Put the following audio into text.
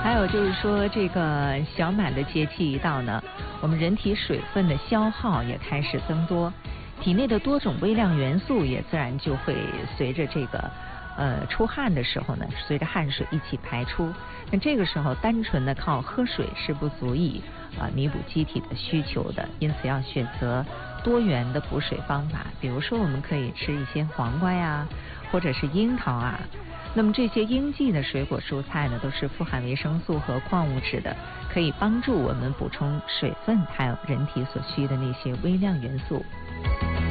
还有就是说，这个小满的节气一到呢，我们人体水分的消耗也开始增多，体内的多种微量元素也自然就会随着这个出汗的时候呢，随着汗水一起排出。那这个时候单纯的靠喝水是不足以弥补机体的需求的，因此要选择多元的补水方法。比如说我们可以吃一些黄瓜呀，或者是樱桃啊。那么这些应季的水果蔬菜呢，都是富含维生素和矿物质的，可以帮助我们补充水分，还有人体所需的那些微量元素。